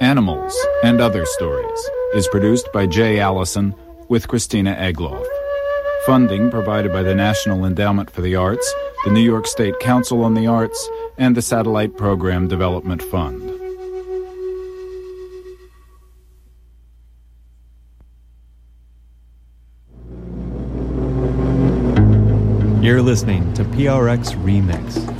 Animals and Other Stories is produced by Jay Allison with Christina Egloff. Funding provided by the National Endowment for the Arts, the New York State Council on the Arts, and the Satellite Program Development Fund. You're listening to PRX Remix.